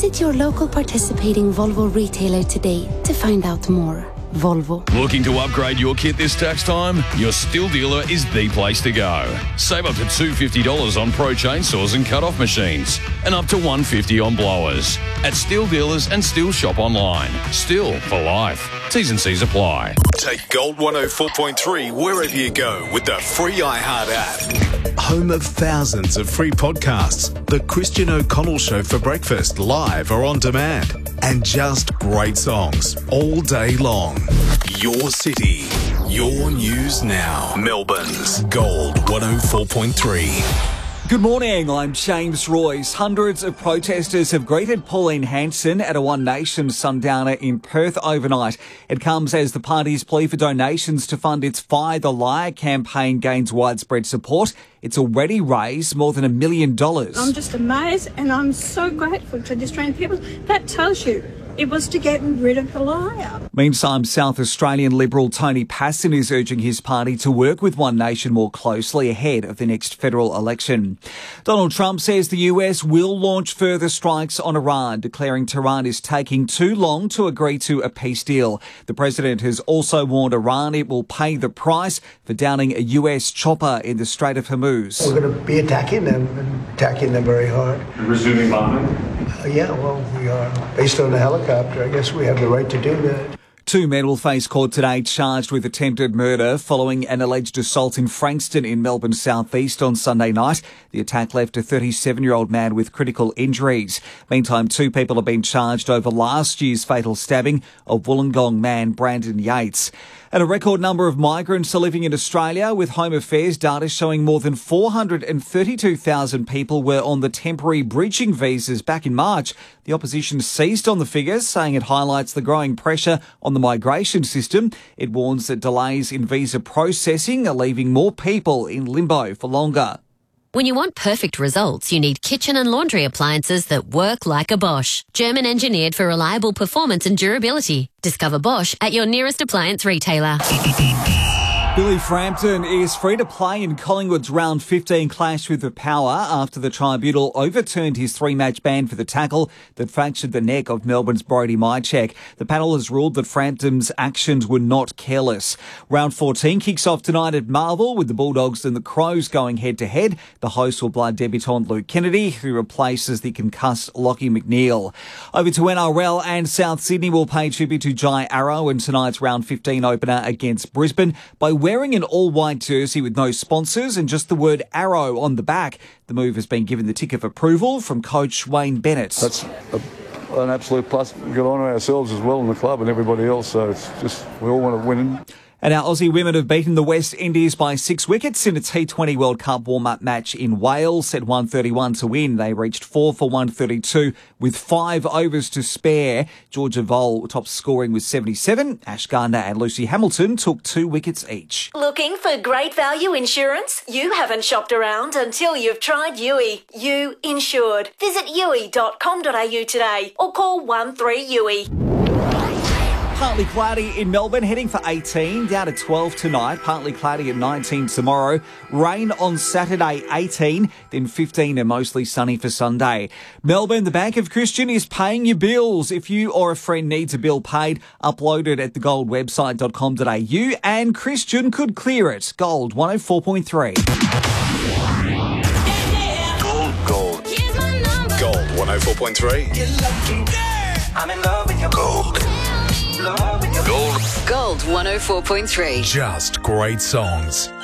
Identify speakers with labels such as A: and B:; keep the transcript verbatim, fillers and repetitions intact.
A: Visit your local participating Volvo retailer today to find out more. Volvo.
B: Looking to upgrade your kit this tax time? Your Stihl dealer is the place to go. Save up to two hundred fifty dollars on pro chainsaws and cut-off machines, and up to one hundred fifty dollars on blowers. At Stihl dealers and Stihl shop online. Stihl for life. T's and C's apply.
C: Take Gold one oh four point three wherever you go with the free iHeart app. Home of thousands of free podcasts. The Christian O'Connell Show for breakfast, live or on demand. And just great songs all day long. Your city, your news now. Melbourne's Gold one oh four point three.
D: Good morning, I'm James Royce. Hundreds of protesters have greeted Pauline Hanson at a One Nation sundowner in Perth overnight. It comes as the party's plea for donations to fund its Fire the Liar campaign gains widespread support. It's already raised more than a million dollars.
E: I'm just amazed and I'm so grateful to the Australian people. That tells you it was to get rid of the liar.
D: Meantime, South Australian Liberal Tony Passon is urging his party to work with One Nation more closely ahead of the next federal election. Donald Trump says the U S will launch further strikes on Iran, declaring Tehran is taking too long to agree to a peace deal. The president has also warned Iran it will pay the price for downing a U S chopper in the Strait of Hormuz.
F: We're going to be attacking them, and attacking them very hard.
G: Resuming bombing?
F: Uh, yeah, well, we are. Based on the helicopter, I guess we have the right to do that.
D: Two men will face court today charged with attempted murder following an alleged assault in Frankston in Melbourne's southeast on Sunday night. The attack left a thirty-seven-year-old man with critical injuries. Meantime, two people have been charged over last year's fatal stabbing of Wollongong man Brandon Yates. And a record number of migrants are living in Australia, with Home Affairs data showing more than four hundred thirty-two thousand people were on the temporary bridging visas back in March. The opposition seized on the figures, saying it highlights the growing pressure on the migration system. It warns that delays in visa processing are leaving more people in limbo for longer.
H: When you want perfect results, you need kitchen and laundry appliances that work like a Bosch. German engineered for reliable performance and durability. Discover Bosch at your nearest appliance retailer.
D: Billy Frampton is free to play in Collingwood's round fifteen clash with the Power after the tribunal overturned his three-match ban for the tackle that fractured the neck of Melbourne's Brodie Mychek. The panel has ruled that Frampton's actions were not careless. Round fourteen kicks off tonight at Marvel with the Bulldogs and the Crows going head-to-head. The hosts will blood debutant Luke Kennedy, who replaces the concussed Lachie McNeil. Over to N R L, and South Sydney will pay tribute to Jai Arrow in tonight's round fifteen opener against Brisbane by wearing an all-white jersey with no sponsors and just the word Arrow on the back. The move has been given the tick of approval from coach Wayne Bennett.
I: That's a, an absolute plus. Good on ourselves as well and the club and everybody else. So it's just, we all want to win.
D: And our Aussie women have beaten the West Indies by six wickets in a T twenty World Cup warm-up match in Wales. At one thirty-one to win, they reached four for one thirty-two with five overs to spare. Georgia Vole topped scoring with seventy-seven. Ash Gardner and Lucy Hamilton took two wickets each.
J: Looking for great value insurance? You haven't shopped around until you've tried U I. You insured. Visit U I dot com dot A U today or call one three U I.
D: Partly cloudy in Melbourne, heading for eighteen, down to twelve tonight. Partly cloudy at nineteen tomorrow. Rain on Saturday, eighteen, then fifteen and mostly sunny for Sunday. Melbourne, the Bank of Christian is paying your bills. If you or a friend needs a bill paid, upload it at the gold website dot com dot A U and Christian could clear it. Gold one oh four point three.
C: Gold, gold. Gold one oh four point three.
K: I'm in love with your
C: Gold.
K: love with your
C: Gold.
H: Gold one oh four point three.
C: Just great songs.